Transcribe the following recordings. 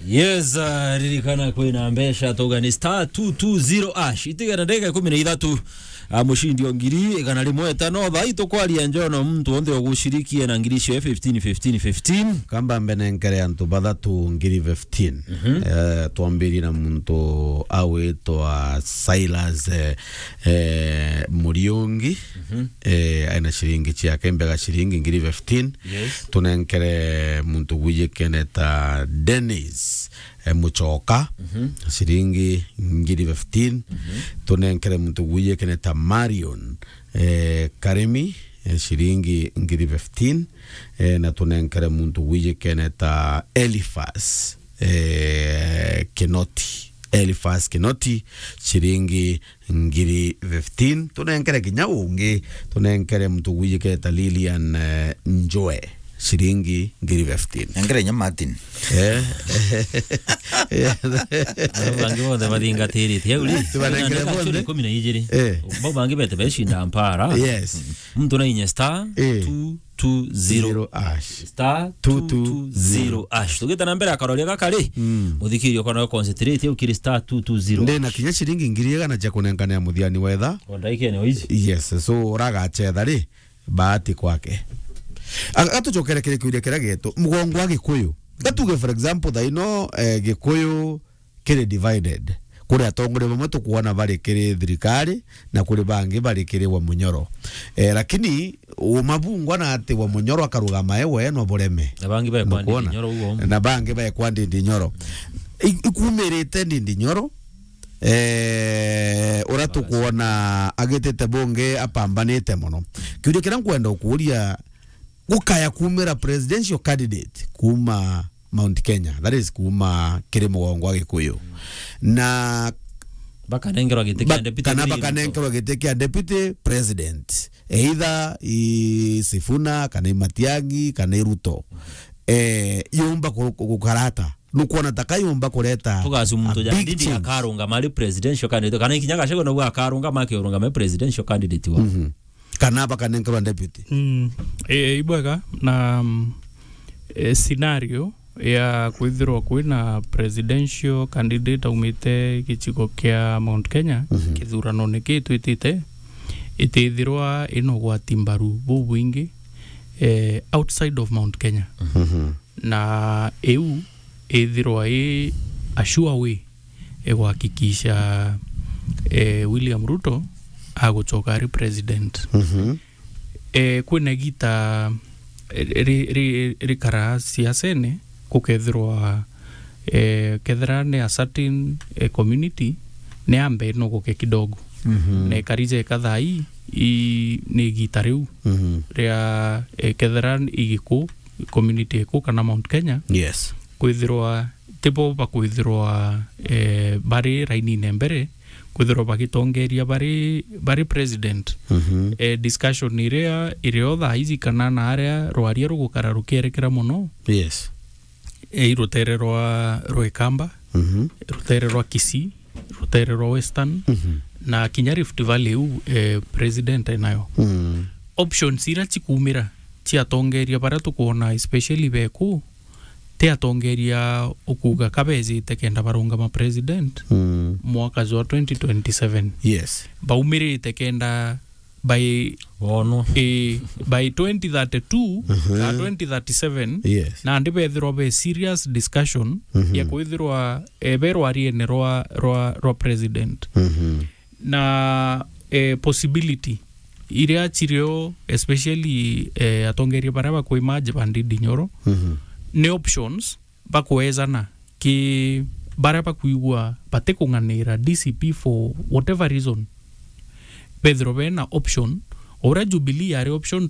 Yes, ririkana kwina mbesha toga ni star 220 ash itigana ndega 13 mushindi wa ngiri igana rimwe tano thaito kwaria njono mtu onde ogushirikie na ngirisho 15 kamba mbenenkere antu bathatu ngiri 15 tuambiri na muntu awetwa Silas Muriungi aina shiringi chiake mbega shiringi ngiri 15 tunenkere muntu guyikeneta Dennis Muchoka shiringi ngiri 15 tunenkere muntu guyikeneta Marion Karemi shiringi ngiri 15 na tunenkere muntu guyikeneta Elifas Kinoti shiringi ngiri 15 tunenkere kinyaungi tunenkere muntu guyikeneta Lilian Njoe shiringi ngiri 15 ngere nya Martin bangi bonde badinga tiri tiuli tubanengere bonde 12 bo bangi bete beshinda ampara yes mtu na inye star 220 ash star 220 ash tugeta nambera akarolia gakari muthikirio kono concentrate ukiri star 220 ndena kinya shiringi ngiri igana cha kunenkana ya muthiani wetha ondaike ne oizi yes so raga chetha ri bahati kwake atuchokere kire kuire kira geto mugongo wa Gikuyu gatuge for example thaino Gikuyu kire divided kuri atongore bamwe tukuona bari kire thirikari na kuri bangi bari kire wa Munyoro lakini umabungwa na ati wa Munyoro akarugama ewe no boreme na bangi bae kwandi Nyoro uwo na bangi bae kwandi Nyoro ikumerete ndi Nyoro uratu kuona agetete bonge apambanite muno kiuri kira kwenda ukuria gukaya kumira presidential candidate kuma Mount Kenya, that is kuma kire mugongo wa Gikuyu na bakanengerwa gitekia deputy kana bakanengerwa gitekia deputy president either Sifuna kana Matiang'i kana Ruto yumba kukarata nukuona takayumba kureta tugazi umuntu jandidi akarunga mali presidential candidate kana ikinyaga shego no akarunga make urunga me presidential candidate wa kana bakanengerwa deputy ibwega na scenario ya kwithirwa kwina presidential candidate umite kichiko kia Mount Kenya kithurano nikitu itithirwa ino gwa timbaru bubwingi outside of Mount Kenya na EU ithirwa ashua we egwakikisha William Ruto aguchoka ri president kwina gita rikara siasene kukethirwa kethira ne a certain community ne ambe no goke kidogo ne karije kathai ne gita riu ria kethira igiku community ku kana Mount Kenya yes kwithirwa tipo bakwithirwa bari raini nembere kwithirwa bagitongeria bari president discussion iria hizi kana na area rwaria rugukara rukerekera muno yes rutere rwa Ikamba rutere rwa Kisii rutere rwa Western na kinya Rift Valley president nayo options ira chikumira chiatongeria bara tukuona especially beku te atongeria ukuga kabezi tekenda barunga ma president mwaka wa 2027 yes baumire tekenda by 2032 na 2037 yes na ndibethirwa be serious discussion ya kwithirwa berwa riene rwa president na possibility iria chirio especially atongeria baraba kuimaje bandidi Nyoro ne options bakwezana ki baraba kuigwa batekunganira DCP for whatever reason Pedro bena option ora Jubilee are option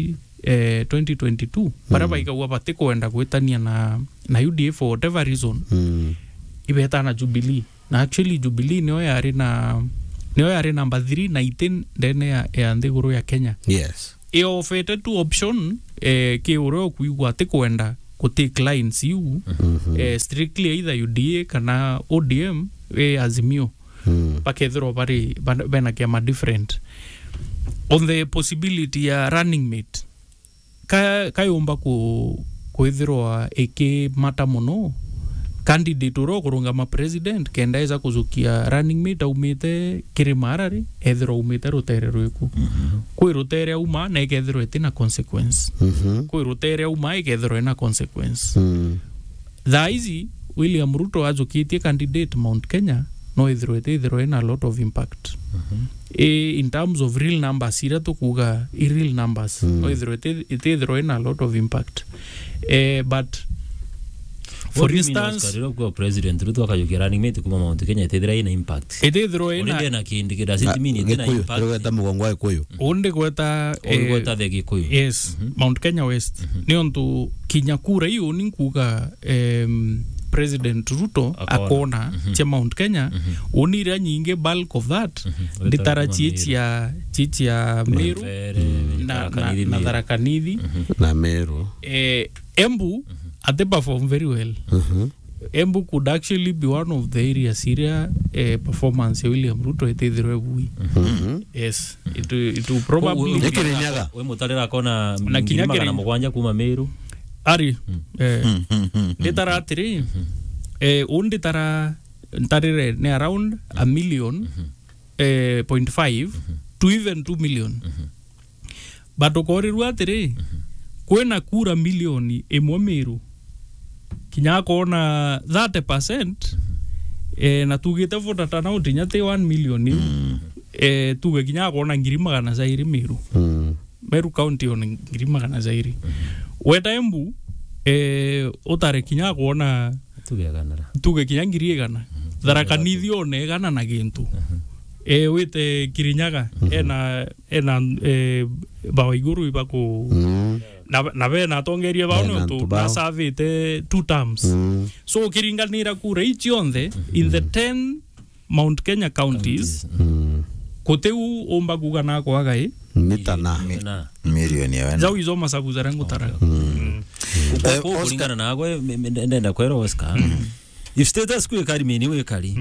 2022 baraba ikawa batekuenda gwetania na UDA for whatever reason ibeta na Jubilee na actually Jubilee nio yari number 3 na 10 ndene ya ndiguru ya Kenya yes ofete tu option ki uro kuigwa tekwenda ku take lines you strictly either UDA kana ODM Azimio pakethro bari bena kiama different on the possibility ya running mate kayomba kuithirwa eke mata muno candidate uro kurungama president kenda eza kuzukia running mate aumite kirimarari ethiro umite rutere rwiku kwi rutere uma na ikethiro etina consequence kwi rutere uma ikethiro ena consequence thaizi William Ruto azukitie candidate Mount Kenya no ethiro ena a lot of impact in terms of real numbers ira tukuga real numbers no ethiro ena a lot of impact but for instance kwa president Ruto akajukia running mate kuma Mount Kenya ethira ina impact ethiro ena na kindi kida sitimini ina impact rogeta mugongo wa Kikuyu onde gweta the Kikuyu yes Mount Kenya West ni onto kinyakura hiyo ninkuga President Ruto akona cha Mount Kenya onira nyinge bulk of that nditara chichi ya Meru na Tharaka Nithi na Meru Embu they perform very well Embu could actually be one of the areas area performance William Ruto etethirwe bui yes it will probably Kirinyaga we mutarira kona na Kirinyaga na mugwanja kuma Meru ari nditara atiri unditara ntarire ne around a million 0.5 to even 2 million but okoriru atiri kwena kura milioni emwe Meru kinya kona 30% na tugite voter turnout nyate 1 million tuge kinya kona ngiri magana zairi Meru Meru county on ngiri magana zairi weta Embu otare kinya kona tuge kinya ngiri gana Tharaka Nithi one gana na gintu wete Kirinyaga ena bawaiguru ibako na bena tongeria baono tu na savete 2 terms so kiringanira kura each yonde in the 10 Mount Kenya counties koteu omba kugana kwa agai mitana milioni ya zao izo masabu zarangu tara kulingana na gwe ndenda kwero Oscar if status kwe kali mini we kali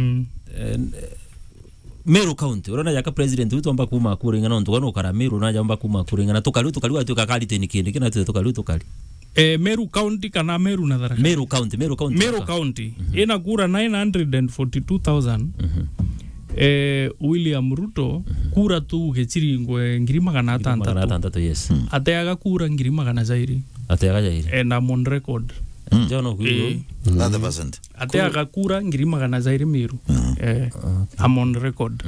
Meru County urona yaka president witu amba kuma kuringana ndo wana ukara Meru na jamba kuma kuringana tukali watu kakali teni kindi kina tukali Meru County kana Meru na Tharaka Meru County ina kura 942,000 William Ruto kura tu gechiringwe ngiri magana 6 yes ateaga kura ngiri magana zairi na mon record jono kuyo 30% ateaga kura ngiri magana zairi Meru amon record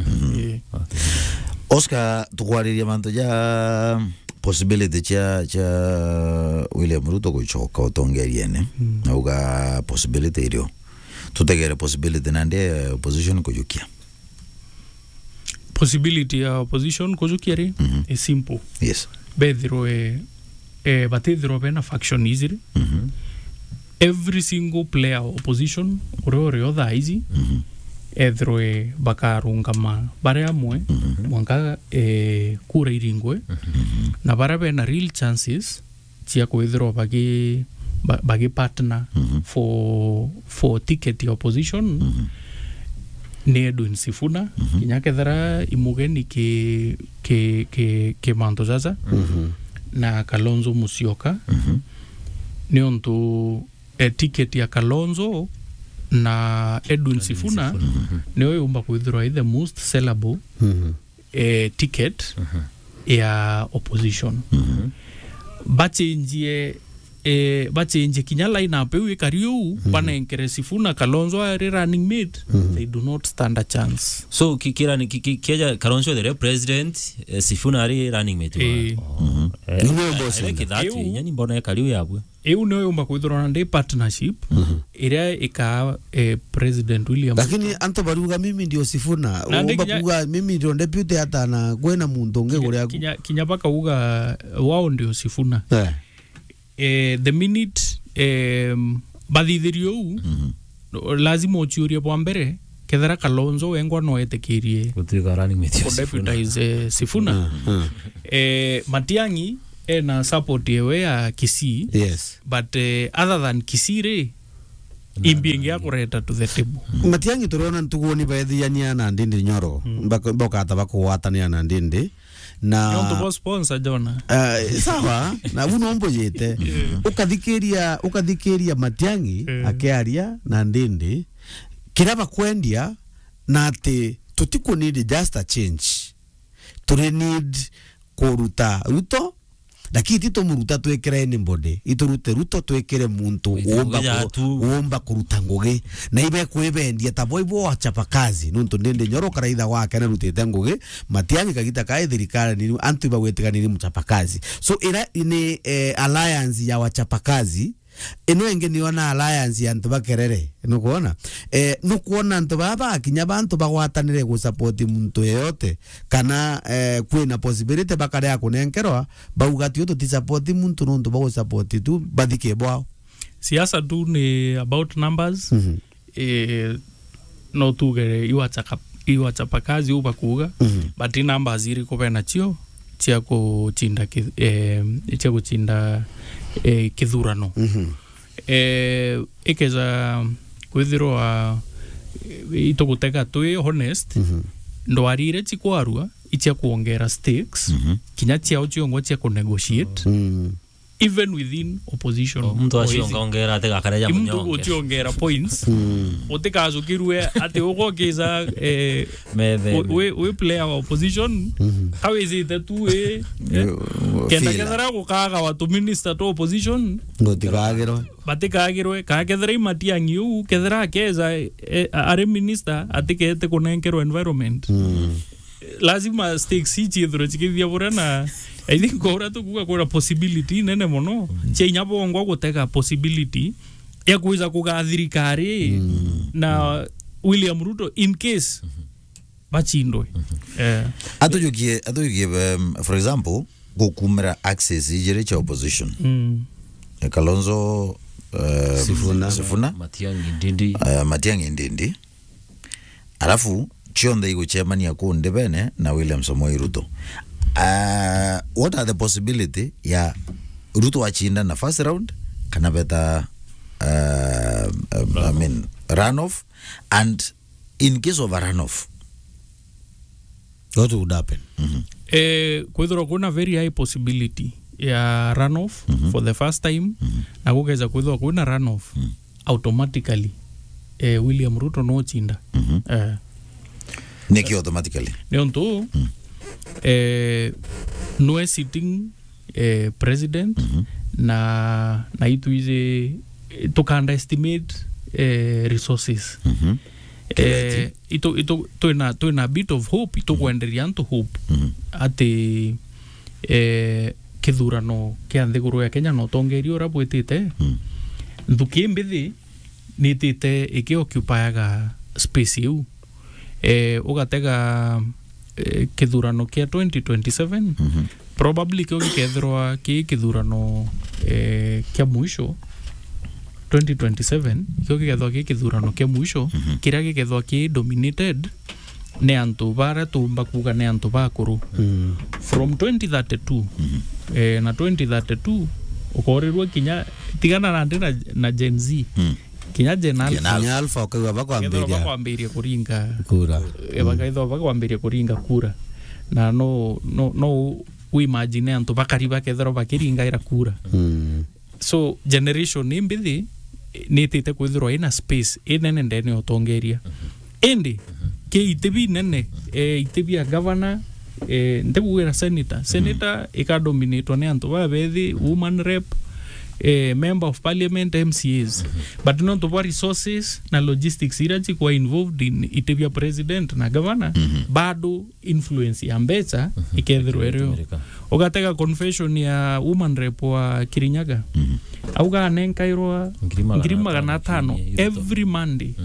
Oscar tukwariria manto ja possibility cha William Ruto kuchoka utongeriene auga possibility irio tutegere possibility nande opposition kujukia possibility ya opposition kujukia is simple yes bedro batedro bena faction easy every single player opposition ore other easy edro bakarungama bare amwe mwanka kura iringwe na bara bena real chances cia kwithro bagi partner for ticket ya opposition ne Edwin Sifuna kinyake thara imugeni ke manto zaza na Kalonzo Musyoka ne onto ticket ya Kalonzo na Edwin Sifuna ne oyumba kwithro the most sellable ticket ya opposition bachenjie kinya line up we kariu panenkere Sifuna Kalonzo are running mate they do not stand a chance so kikira ni kija Kalonzo the president Sifuna are running mate no boss yani mbona kariu yabwe eu ne oyumba kwithro na partnership ira ika president William lakini anto baruga mimi ndio Sifuna omba kuga mimi ndio deputy hata na kwena muntu onge guria kinya baka uga wao ndio Sifuna the minute bathithirio lazima uchiurie bwa mbere kethera Kalonzo wengwa no etekirie kutika running mate deputize Sifuna Matiangi na support yewe ya Kisii yes but other than Kisii imbingi ya kureta to the table Matiangi turona ntuguoni baithiania na ndindi Nyoro mbaka ata bakuwatania na ndindi na Nonto sponsor Jona. sawa na unombo yete ukathikiria Matiang'i akiaria na Ndindi kiraba kwendia na ati tutiko need just a change, turi need kuruta Ruto lakini tito muruta twekere anybody iturute Ruto twekere muntu uomba kuruta ngugi na ibe kwebendia tabo achapa kazi nuntu Ndindi Nyoro karaitha wake na rutite ngugi Matiang'i kagita kai thirikari ni antu bagwetikani ni mchapa kazi so ira ni alliance ya wachapa kazi eno enge niona alliance ya antu bakerere nukuona nukuona antu baba kinya bantu bagwatanire ku support muntu yeyote kana kwina possibility bakare akunenkerwa baugatio to support muntu nuntu bago support tu bathike bwao siasa tu ni about numbers no tugere iwachapa kazi ubakuga but numbers iri kubena chio chia kuchinda kithurano ikeza kwithirwa itugutega twi honest ndwarire chikwarua ichia kuongera stakes kinya chiao chiongo chia ku negotiate even within opposition mtu ashiongaongera atega kareja munyonge mtu uchiongera points utikazukirwe ati uko kiza we player wa opposition hawezi tatu kenda kukaga watu minister to opposition ngotikagirwe batikagirwe kakethera Matiang'i u kethera keza are minister atikete kunenkerwa environment lazima stakes ichithro chikithia burana I think kora tu kuga possibility nene mono chenya bongo gutega possibility ya kuiza kugathirikari na William Ruto in case bachindwe atujugie for example gukumira access ijere cha opposition Kalonzo Sifuna Matiang'i Ndindi alafu chionde iko chairman ya kunde bene na William Samoei Ruto. What are the possibility ya Ruto wachinda na first round kana beta I mean runoff, and in case of a runoff what would happen? Kwithirwa kuna very high possibility ya runoff for the first time na kugeza kwithirwa kuna runoff automatically William Ruto no chinda Neki automatically neonto no sitting president na ituize to underestimate resources ito in a bit of hope ito kuenderia to hope ati kithurano kia nthiguru ya Kenya no tongerio rabwitite nthuki mbithi nitite ikioccupyaga space yu ugatega kithurano kia 2027 probably kio gikethirwa ki kithurano kia mwisho 2027 kio gikethwa ki kithurano kia mwisho kiria gikethwa ki dominated ne antu bara tumba kuga ne antu bakuru from 2032 na 2032 ukorirwa kinya tigana na Gen Z kinya Gen Alpha okaiwa bakwambiria kuringa kura bakaitho bakwambiria kuringa kura na no we imagine antu bakariba kethero bakiringa ira kura so generation imbithi nitite kwithirwa ina space inene ndene otongeria indi ke itebi nene itebi ya governor ndebuwira senator ikadominate ne antu babethi woman rep member of parliament MCAs but not to resources na logistics irachi kwa involved in itebia president na governor bado influence ya mbecha ikethirwa ereo ugatega confession ya woman rep wa Kirinyaga auga nenkairwa ngirima kana 5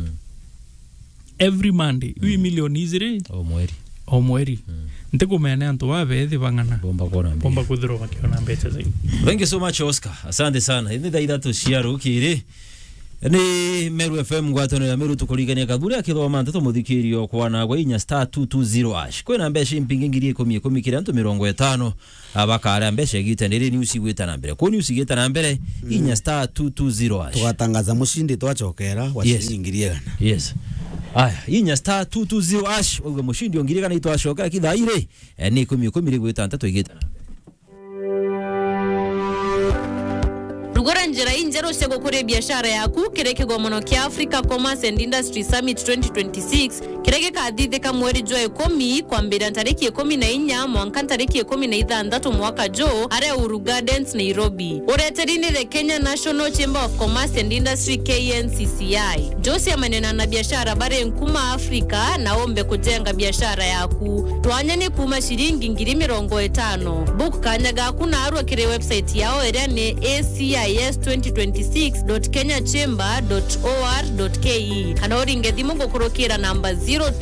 every Monday we million izire o mweri ntikumene antu babethi bangana bomba kuthiro bakiona mbecha zaidi. Thank you so much Oscar, asante sana. Ini daida tu shiaru kiri ni Meru FM gwatano ya Meru tukurigania kaburi akithoma nteto muthikirio kwana gwa inya *220# kwina mbeca impingi ngiri 10 kiri antu 50 abakara mbeca gita ndiri news igwita na mbere ko news igita na mbere inya *220# tugatangaza mushindi twachokera wa shilingi ngiri 100. Yes aya inya star 220 ash uga mushindi ongiri kana ito ashoka kithaire ni 10 gwitantatu igitana Rugora njira injero sego kure biashara yaku kireke go mono kia Africa Commerce and Industry Summit 2026 kireke kadide ka mweri jwa 10 kwa mbere tariki 14 mwanka tariki 16 mwaka jo are Uru Gardens Nairobi ureterini the Kenya National Chamber of Commerce and Industry KNCCI Josi amanena na biashara bare nkuma Afrika na ombe kujenga biashara yaku twanyane kuma shilingi ngiri 50 book kanyaga kuna arwa kire website yao erane acis2026.kenyachamber.or.ke kana oringe thimo gokurokira namba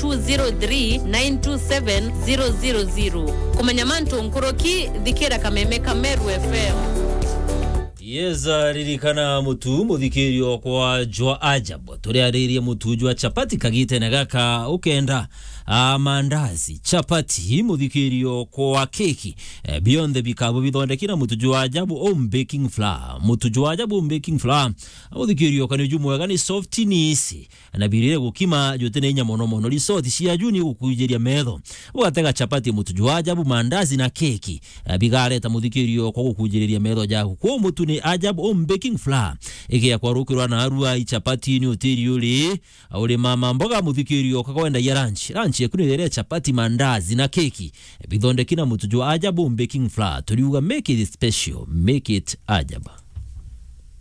0203927000 kumenya mantu nkuroki thikira kameme Kameru FM. Yeza ririkana mutu muthikirio kwa jwa ajabu turi aririe mutu jwa chapati kagite na gaka ukenda mandazi chapati muthikirio kwa keki beyond the bikabo bithondekira mutu jwa ajabu baking flour mutu jwa ajabu baking flour muthikirio kana jumu gani soft nisi na birire gukima jotene nya mono risoti cia juni gukujeria metho ugatega chapati mutu jwa ajabu mandazi na keki bigareta muthikirio kwa gukujeria metho jaku kwa mutu ni ajabu baking flour igia kwa rukirwa na arua ichapati ni utiri ule mama mboga muthikirio kakwenda ya lunch yekunire chapati mandazi na keki bithondekina mutu jwa ajabu baking flour tuliuga make it special, make it ajabu.